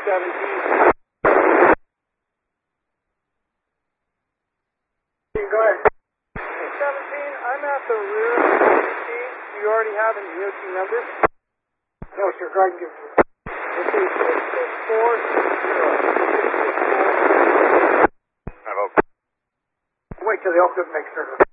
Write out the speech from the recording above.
Go ahead. 17, I'm at the rear of the EOT. Do you already have an EOT number? No, sir. Go ahead and give it to me. Okay, 66460. Wait till the Oak Cliff makes circle.